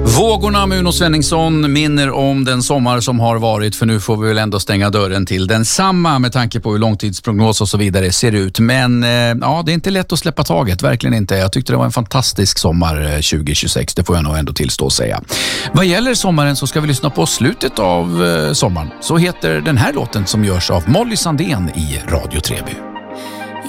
Vågorna med Uno Svenningsson minner om den sommar som har varit, för nu får vi väl ändå stänga dörren till densamma med tanke på hur långtidsprognos och så vidare ser ut. Men ja, det är inte lätt att släppa taget, verkligen inte. Jag tyckte det var en fantastisk sommar 2026, det får jag nog ändå tillstå och säga. Vad gäller sommaren så ska vi lyssna på slutet av sommaren. Så heter den här låten som görs av Molly Sandén i Radio Treby.